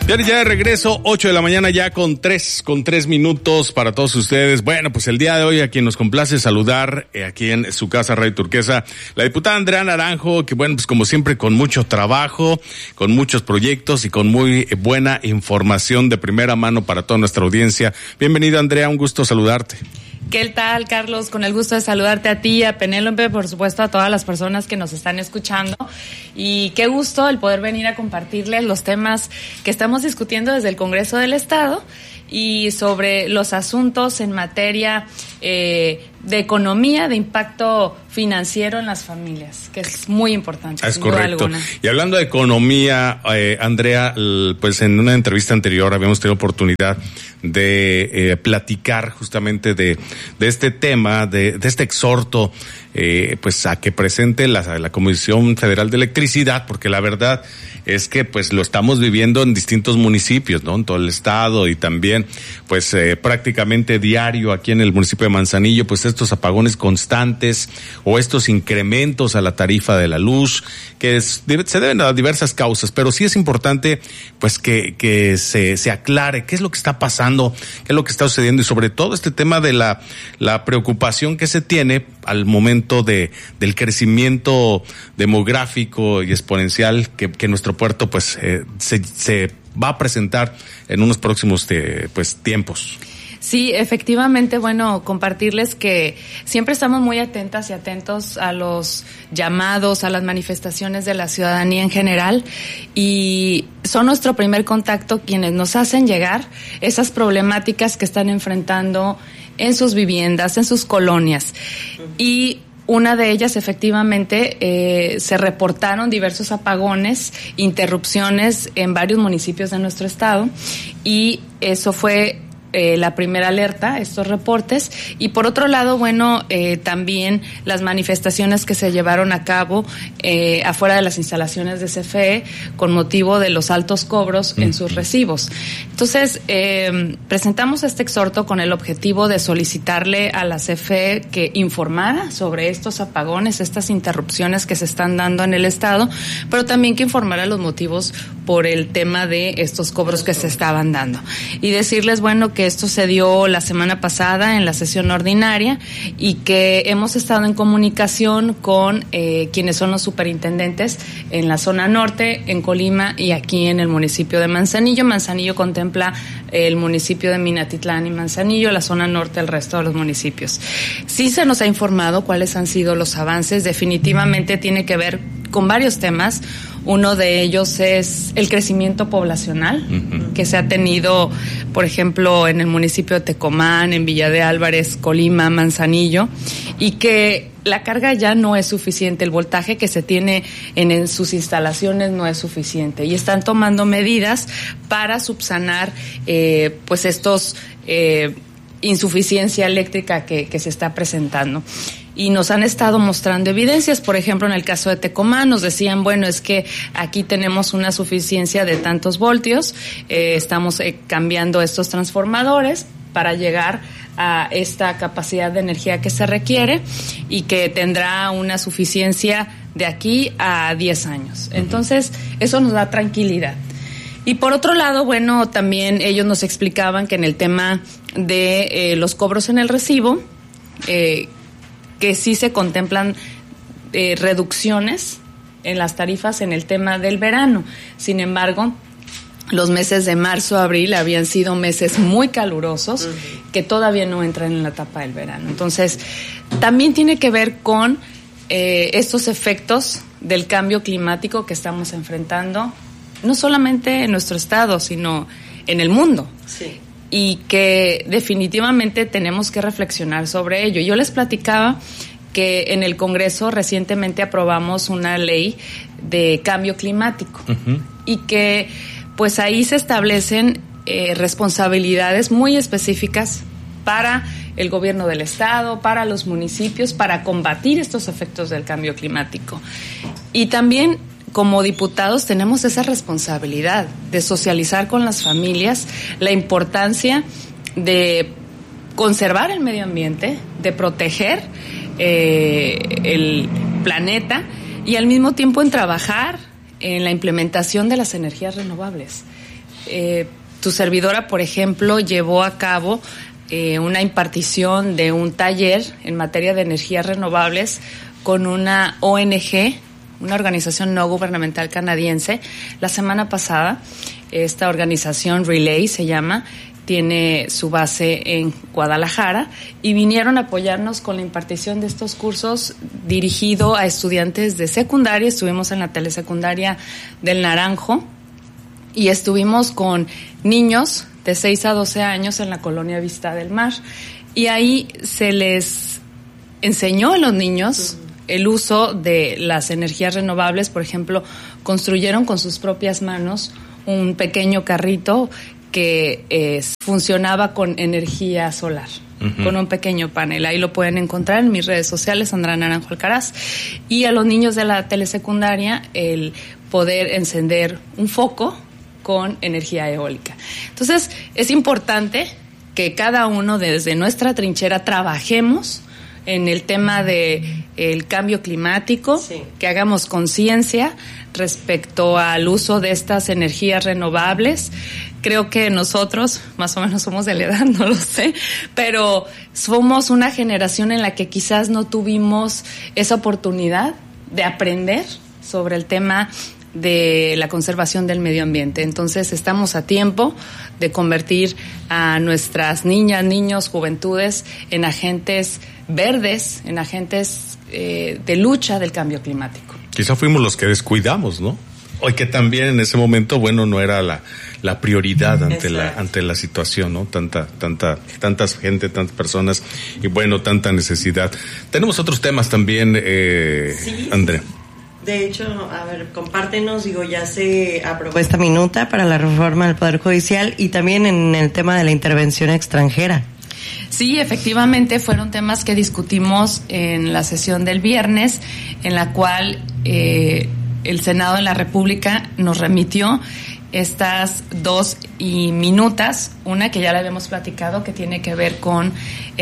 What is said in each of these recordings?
Ya de regreso, 8 de la mañana ya con 3 minutos para todos ustedes. Bueno, pues el día de hoy a quien nos complace saludar aquí en su casa Radio Turquesa, la diputada Andrea Naranjo, que bueno, pues como siempre con mucho trabajo, con muchos proyectos y con muy buena información de primera mano para toda nuestra audiencia. Bienvenida, Andrea, un gusto saludarte. ¿Qué tal, Carlos? Con el gusto de saludarte a ti, a Penélope, por supuesto a todas las personas que nos están escuchando. Y qué gusto el poder venir a compartirles los temas que estamos discutiendo desde el Congreso del Estado y sobre los asuntos en materia de economía, de impacto financiero en las familias, que es muy importante. Es correcto. Y hablando de economía, Andrea, pues en una entrevista anterior habíamos tenido oportunidad de platicar justamente de este tema, de este exhorto, pues a que presente la Comisión Federal de Electricidad, porque la verdad es que pues lo estamos viviendo en distintos municipios, ¿no? En todo el estado y también pues prácticamente diario aquí en el municipio de Manzanillo, pues estos apagones constantes o estos incrementos a la tarifa de la luz que se deben a diversas causas, pero sí es importante pues que se aclare qué es lo que está pasando, qué es lo que está sucediendo y sobre todo este tema de la preocupación que se tiene al momento del crecimiento demográfico y exponencial que nuestro puerto pues se va a presentar en unos próximos pues tiempos. Sí, efectivamente, bueno, compartirles que siempre estamos muy atentas y atentos a los llamados, a las manifestaciones de la ciudadanía en general y son nuestro primer contacto quienes nos hacen llegar esas problemáticas que están enfrentando en sus viviendas, en sus colonias. Y una de ellas, efectivamente, se reportaron diversos apagones, interrupciones en varios municipios de nuestro estado y eso fue la primera alerta, estos reportes, y por otro lado, bueno, también las manifestaciones que se llevaron a cabo afuera de las instalaciones de CFE con motivo de los altos cobros en sus recibos. Entonces, presentamos este exhorto con el objetivo de solicitarle a la CFE que informara sobre estos apagones, estas interrupciones que se están dando en el estado, pero también que informara los motivos por el tema de estos cobros que se estaban dando. Y decirles, bueno, que esto se dio la semana pasada en la sesión ordinaria y que hemos estado en comunicación con quienes son los superintendentes en la zona norte, en Colima y aquí en el municipio de Manzanillo. Manzanillo contempla el municipio de Minatitlán y Manzanillo, la zona norte, el resto de los municipios. Sí se nos ha informado cuáles han sido los avances, definitivamente tiene que ver con varios temas. Uno de ellos es el crecimiento poblacional que se ha tenido, por ejemplo, en el municipio de Tecomán, en Villa de Álvarez, Colima, Manzanillo, y que la carga ya no es suficiente, el voltaje que se tiene en sus instalaciones no es suficiente y están tomando medidas para subsanar pues estos insuficiencia eléctrica que se está presentando. Y nos han estado mostrando evidencias, por ejemplo, en el caso de Tecomán nos decían, bueno, es que aquí tenemos una suficiencia de tantos voltios, estamos cambiando estos transformadores para llegar a esta capacidad de energía que se requiere y que tendrá una suficiencia de aquí a 10 años. Entonces, eso nos da tranquilidad. Y por otro lado, bueno, también ellos nos explicaban que en el tema de los cobros en el recibo, que sí se contemplan reducciones en las tarifas en el tema del verano. Sin embargo, los meses de marzo, abril habían sido meses muy calurosos que todavía no entran en la etapa del verano. Entonces, también tiene que ver con estos efectos del cambio climático que estamos enfrentando, no solamente en nuestro estado, sino en el mundo. Sí. Y que definitivamente tenemos que reflexionar sobre ello. Yo les platicaba que en el Congreso recientemente aprobamos una ley de cambio climático y que pues ahí se establecen responsabilidades muy específicas para el gobierno del estado, para los municipios, para combatir estos efectos del cambio climático. Y también como diputados tenemos esa responsabilidad de socializar con las familias la importancia de conservar el medio ambiente, de proteger el planeta y al mismo tiempo en trabajar en la implementación de las energías renovables. tu servidora, por ejemplo, llevó a cabo una impartición de un taller en materia de energías renovables con una ONG, una organización no gubernamental canadiense, la semana pasada. Esta organización Relay se llama, tiene su base en Guadalajara y vinieron a apoyarnos con la impartición de estos cursos dirigido a estudiantes de secundaria. Estuvimos en la telesecundaria del Naranjo y estuvimos con niños de 6 a 12 años en la colonia Vista del Mar. Y ahí se les enseñó a los niños el uso de las energías renovables. Por ejemplo, construyeron con sus propias manos un pequeño carrito que funcionaba con energía solar, con un pequeño panel. Ahí lo pueden encontrar en mis redes sociales, Sandra Naranjo Alcaraz. Y a los niños de la telesecundaria el poder encender un foco con energía eólica. Entonces, es importante que cada uno desde nuestra trinchera trabajemos en el tema de el cambio climático, que hagamos conciencia respecto al uso de estas energías renovables. Creo que nosotros, más o menos somos de la edad, no lo sé, pero somos una generación en la que quizás no tuvimos esa oportunidad de aprender sobre el tema de la conservación del medio ambiente. Entonces estamos a tiempo de convertir a nuestras niñas, niños, juventudes en agentes verdes, en agentes de lucha del cambio climático. Quizá fuimos los que descuidamos, ¿no? O que también en ese momento, bueno, no era la prioridad ante la situación, ¿no? Tanta gente, tantas personas y bueno, tanta necesidad. Tenemos otros temas también, Andrea. De hecho, a ver, compártenos, ya se aprobó esta minuta para la reforma del Poder Judicial y también en el tema de la intervención extranjera. Sí, efectivamente fueron temas que discutimos en la sesión del viernes, en la cual el Senado de la República nos remitió estas 2 minutas, una que ya la habíamos platicado, que tiene que ver con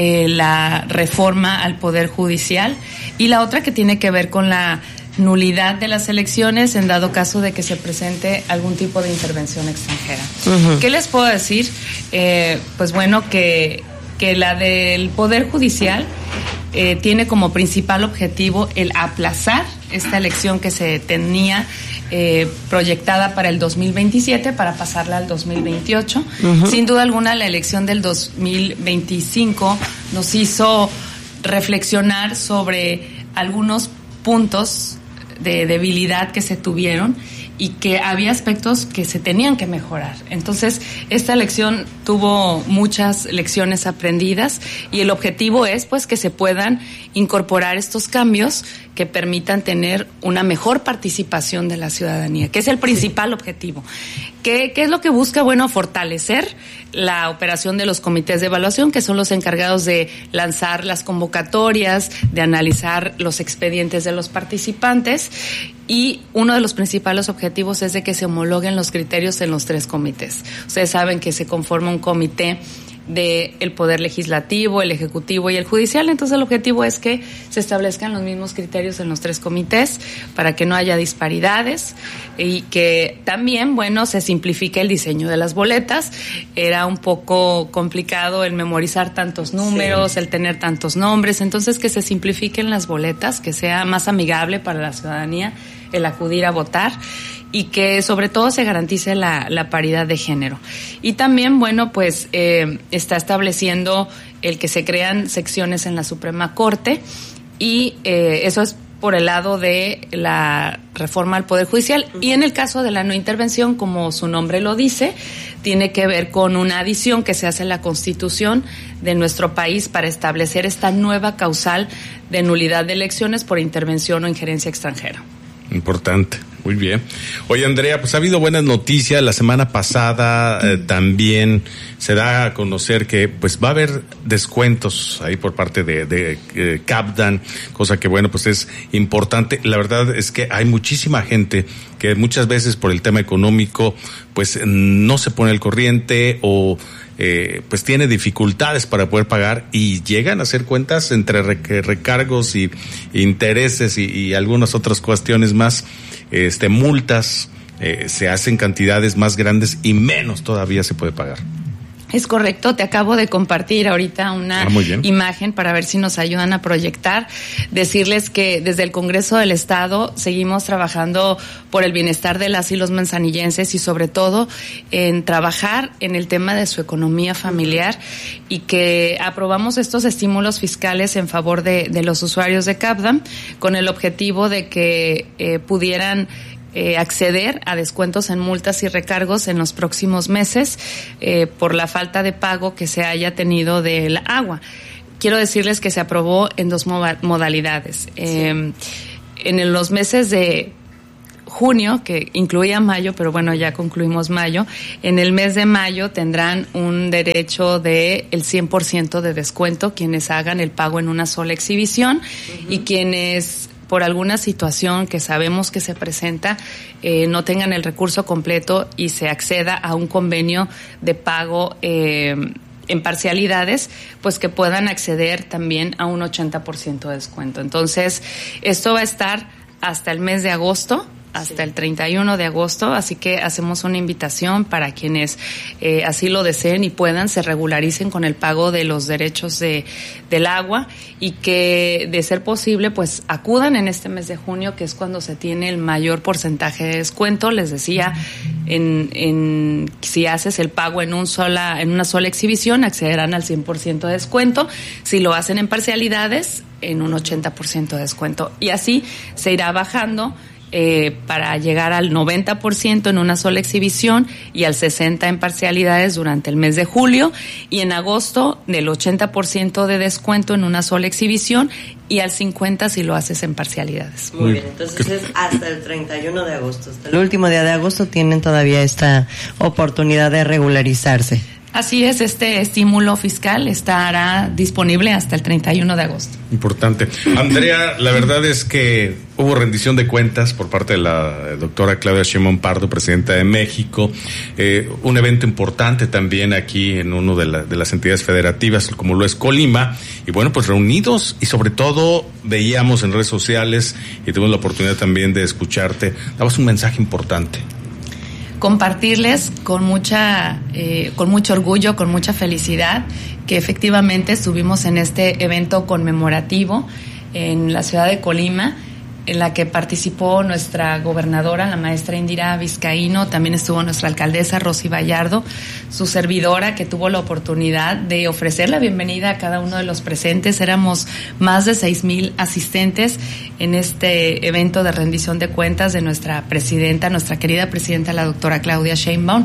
la reforma al Poder Judicial, y la otra que tiene que ver con la nulidad de las elecciones en dado caso de que se presente algún tipo de intervención extranjera. ¿Qué les puedo decir? Pues bueno, que la del Poder Judicial tiene como principal objetivo el aplazar esta elección que se tenía proyectada para el 2027 para pasarla al 2028. Sin duda alguna, la elección del 2025 nos hizo reflexionar sobre algunos puntos de debilidad que se tuvieron y que había aspectos que se tenían que mejorar. Entonces, esta elección tuvo muchas lecciones aprendidas y el objetivo es pues que se puedan incorporar estos cambios que permitan tener una mejor participación de la ciudadanía, que es el principal objetivo. ¿Qué es lo que busca? Bueno, fortalecer la operación de los comités de evaluación, que son los encargados de lanzar las convocatorias, de analizar los expedientes de los participantes, y uno de los principales objetivos es de que se homologuen los criterios en los 3 comités. Ustedes saben que se conforma un comité del Poder Legislativo, el Ejecutivo y el Judicial. Entonces el objetivo es que se establezcan los mismos criterios en los 3 comités para que no haya disparidades y que también, bueno, se simplifique el diseño de las boletas. Era un poco complicado el memorizar tantos números, el tener tantos nombres. Entonces que se simplifiquen las boletas, que sea más amigable para la ciudadanía el acudir a votar y que sobre todo se garantice la paridad de género. Y también, bueno, pues está estableciendo el que se crean secciones en la Suprema Corte y eso es por el lado de la reforma al Poder Judicial. Y en el caso de la no intervención, como su nombre lo dice, tiene que ver con una adición que se hace en la Constitución de nuestro país para establecer esta nueva causal de nulidad de elecciones por intervención o injerencia extranjera. Importante, muy bien. Oye, Andrea, pues ha habido buenas noticias. La semana pasada también se da a conocer que pues va a haber descuentos ahí por parte de Capdan, cosa que bueno, pues es importante. La verdad es que hay muchísima gente que muchas veces por el tema económico pues no se pone al corriente o pues tiene dificultades para poder pagar y llegan a hacer cuentas entre recargos y intereses y algunas otras cuestiones más, multas se hacen cantidades más grandes y menos todavía se puede pagar. Es correcto, te acabo de compartir ahorita una imagen para ver si nos ayudan a proyectar. Decirles que desde el Congreso del Estado seguimos trabajando por el bienestar de las y los manzanillenses y sobre todo en trabajar en el tema de su economía familiar y que aprobamos estos estímulos fiscales en favor de los usuarios de CAPDAM con el objetivo de que pudieran acceder a descuentos en multas y recargos en los próximos meses por la falta de pago que se haya tenido del agua. Quiero decirles que se aprobó en dos modalidades. En los meses de junio, que incluía mayo, pero bueno, ya concluimos mayo, en el mes de mayo tendrán un derecho de el 100% de descuento quienes hagan el pago en una sola exhibición y quienes por alguna situación que sabemos que se presenta, no tengan el recurso completo y se acceda a un convenio de pago en parcialidades, pues que puedan acceder también a un 80% de descuento. Entonces, esto va a estar hasta el mes de agosto, hasta el 31 de agosto, así que hacemos una invitación para quienes así lo deseen y puedan, se regularicen con el pago de los derechos del agua y que, de ser posible, pues acudan en este mes de junio, que es cuando se tiene el mayor porcentaje de descuento. Les decía, si haces el pago en una sola exhibición, accederán al 100% de descuento. Si lo hacen en parcialidades, en un 80% de descuento. Y así se irá bajando para llegar al 90% en una sola exhibición y al 60% en parcialidades durante el mes de julio, y en agosto del 80% de descuento en una sola exhibición y al 50% si lo haces en parcialidades. Muy bien, entonces es hasta el 31 de agosto. Hasta el último día de agosto tienen todavía esta oportunidad de regularizarse. Así es, este estímulo fiscal estará disponible hasta el 31 de agosto. Importante. Andrea, la verdad es que hubo rendición de cuentas por parte de la doctora Claudia Sheinbaum Pardo, presidenta de México. Un evento importante también aquí en uno de las entidades federativas, como lo es Colima. Y bueno, pues reunidos y sobre todo veíamos en redes sociales y tuvimos la oportunidad también de escucharte. Dabas un mensaje importante. Compartirles con mucho orgullo, con mucha felicidad, que efectivamente estuvimos en este evento conmemorativo en la ciudad de Colima, en la que participó nuestra gobernadora, la maestra Indira Vizcaíno, también estuvo nuestra alcaldesa Rosy Vallardo, su servidora, que tuvo la oportunidad de ofrecer la bienvenida a cada uno de los presentes. Éramos más de 6,000 asistentes en este evento de rendición de cuentas de nuestra presidenta, nuestra querida presidenta, la doctora Claudia Sheinbaum,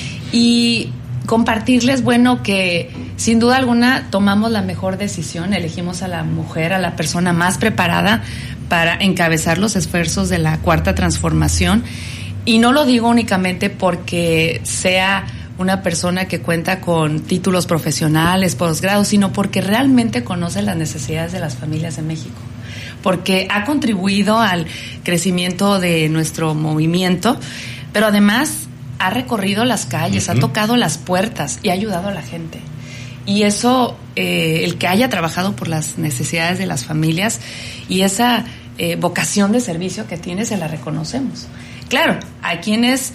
y compartirles, bueno, que sin duda alguna tomamos la mejor decisión, elegimos a la mujer, a la persona más preparada para encabezar los esfuerzos de la Cuarta Transformación, y no lo digo únicamente porque sea una persona que cuenta con títulos profesionales, posgrados, sino porque realmente conoce las necesidades de las familias de México, porque ha contribuido al crecimiento de nuestro movimiento, pero además ha recorrido las calles, ha tocado las puertas y ha ayudado a la gente. Y eso, el que haya trabajado por las necesidades de las familias y esa vocación de servicio que tiene, se la reconocemos. Claro, hay quienes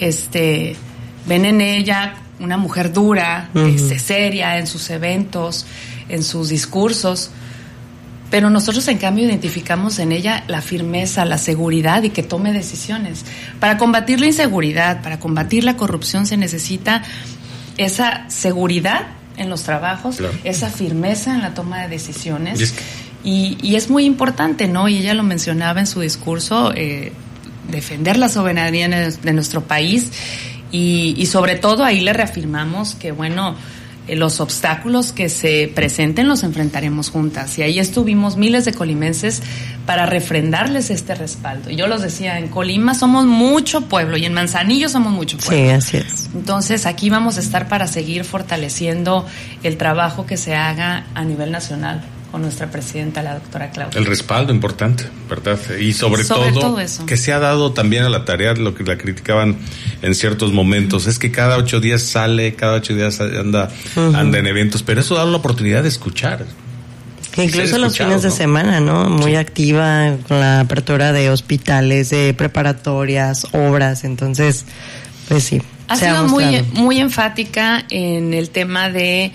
ven en ella una mujer dura, seria en sus eventos, en sus discursos, pero nosotros en cambio identificamos en ella la firmeza, la seguridad y que tome decisiones. Para combatir la inseguridad, para combatir la corrupción, se necesita esa seguridad en los trabajos, claro, esa firmeza en la toma de decisiones, y es muy importante, ¿no? Y ella lo mencionaba en su discurso, defender la soberanía de nuestro país, y sobre todo ahí le reafirmamos que, bueno, los obstáculos que se presenten los enfrentaremos juntas, y ahí estuvimos miles de colimenses para refrendarles este respaldo. Y yo los decía, en Colima somos mucho pueblo y en Manzanillo somos mucho pueblo. Sí, así es. Entonces aquí vamos a estar para seguir fortaleciendo el trabajo que se haga a nivel nacional con nuestra presidenta, la doctora Claudia. El respaldo importante, ¿verdad? Y sobre todo eso, que se ha dado también a la tarea, lo que la criticaban en ciertos momentos, es que cada 8 días sale, cada 8 días anda en eventos, pero eso da la oportunidad de escuchar. Que incluso los fines de semana, ¿no? Muy activa con la apertura de hospitales, de preparatorias, obras, entonces, pues sí. Ha sido muy enfática en el tema de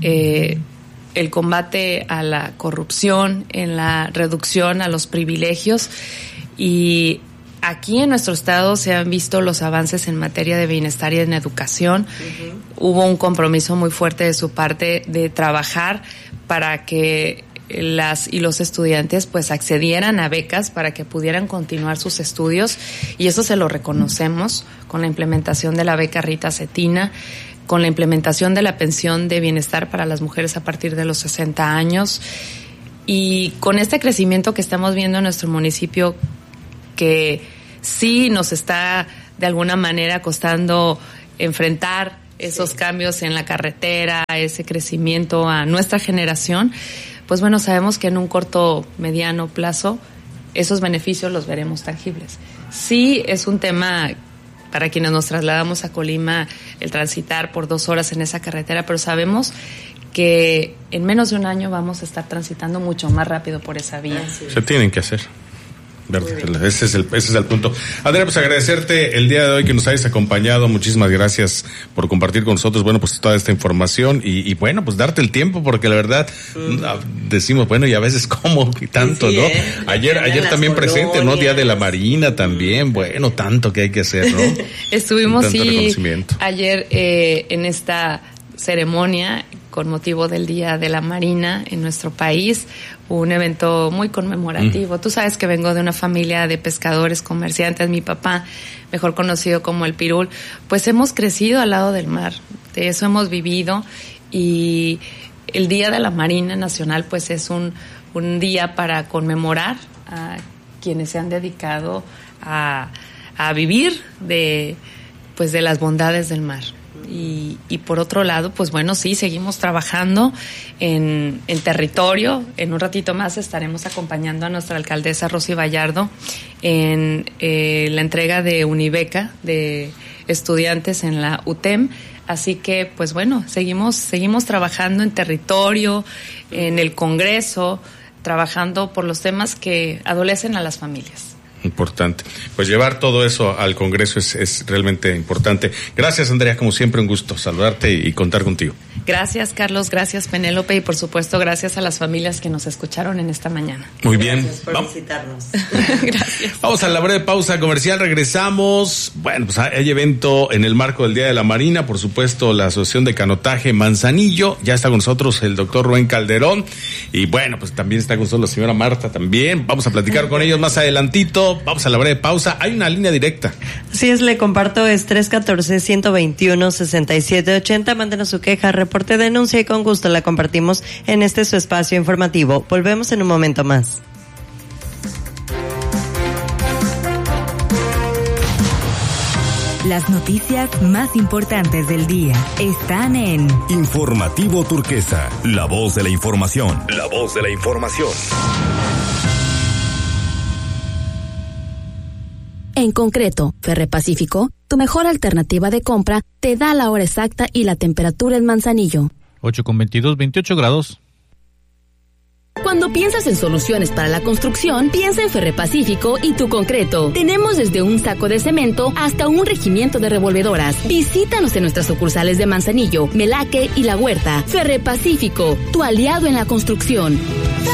el combate a la corrupción, en la reducción a los privilegios, y aquí en nuestro estado se han visto los avances en materia de bienestar y en educación. Hubo un compromiso muy fuerte de su parte de trabajar para que las y los estudiantes pues accedieran a becas para que pudieran continuar sus estudios, y eso se lo reconocemos con la implementación de la beca Rita Cetina, con la implementación de la pensión de bienestar para las mujeres a partir de los 60 años, y con este crecimiento que estamos viendo en nuestro municipio, que sí nos está de alguna manera costando enfrentar esos cambios en la carretera, ese crecimiento a nuestra generación, pues bueno, sabemos que en un corto, mediano plazo esos beneficios los veremos tangibles. Sí es un tema para quienes nos trasladamos a Colima, el transitar por 2 horas en esa carretera, pero sabemos que en menos de un año vamos a estar transitando mucho más rápido por esa vía. Se tienen que hacer. Ese es el punto. Andrea, pues agradecerte el día de hoy que nos hayas acompañado. Muchísimas gracias por compartir con nosotros, bueno, pues toda esta información y bueno, pues darte el tiempo, porque la verdad decimos, bueno, y a veces cómo tanto, sí, ¿no? Ayer también presente, ¿no? Día de la Marina también, bueno, tanto que hay que hacer, ¿no? Estuvimos, sí, ayer en esta ceremonia con motivo del Día de la Marina en nuestro país, un evento muy conmemorativo. Tú sabes que vengo de una familia de pescadores, comerciantes. Mi papá, mejor conocido como el Pirul, pues hemos crecido al lado del mar, de eso hemos vivido, y el Día de la Marina Nacional pues es un día para conmemorar a quienes se han dedicado a vivir de las bondades del mar. Y por otro lado, pues bueno, sí, seguimos trabajando en territorio. En un ratito más estaremos acompañando a nuestra alcaldesa Rosy Vallardo en la entrega de Unibeca de estudiantes en la UTEM. Así que, pues bueno, seguimos trabajando en territorio, en el Congreso, trabajando por los temas que adolecen a las familias. Importante. Pues llevar todo eso al Congreso es realmente importante. Gracias, Andrea, como siempre un gusto saludarte y contar contigo. Gracias, Carlos, gracias, Penélope, y por supuesto gracias a las familias que nos escucharon en esta mañana. Muy bien. Gracias por visitarnos. Gracias. Vamos a la breve pausa comercial, regresamos. Bueno, pues hay evento en el marco del Día de la Marina, por supuesto, la Asociación de Canotaje Manzanillo. Ya está con nosotros el doctor Rubén Calderón, y bueno, pues también está con nosotros la señora Marta también. Vamos a platicar con ellos más adelantito. Vamos a la breve pausa. Hay una línea directa. Así es, le comparto, es 314-121-6780. Mándenos su queja, reporte, denuncia, y con gusto la compartimos en su espacio informativo. Volvemos en un momento más. Las noticias más importantes del día están en Informativo Turquesa, la voz de la información. La voz de la información. En concreto, Ferrepacífico, tu mejor alternativa de compra, te da la hora exacta y la temperatura en Manzanillo. 8:22, 28 grados. Cuando piensas en soluciones para la construcción, piensa en Ferrepacífico y tu concreto. Tenemos desde un saco de cemento hasta un regimiento de revolvedoras. Visítanos en nuestras sucursales de Manzanillo, Melaque y La Huerta. Ferrepacífico, tu aliado en la construcción.